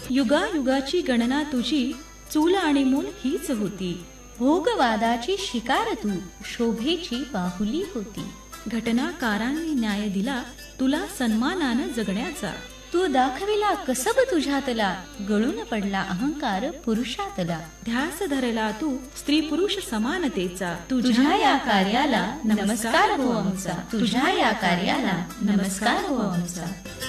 युगायुगाची गणना तुझी, चूल आणि मूल हीच होती. भोगवादाची शिकार तू, शोभेची बाहुली होती. घटनाकारांनी न्याय दिला तुला सन्मानानं जगण्याचा. तू दाखविला कसब तुझ्यातला, गळून पडला अहंकार पुरुषातला. ध्यास धरला तू स्त्री पुरुष समानतेचा. तुझ्या या कार्याला नमस्कार हो आमचा, तुझ्या या कार्याला नमस्कार हो आमचा.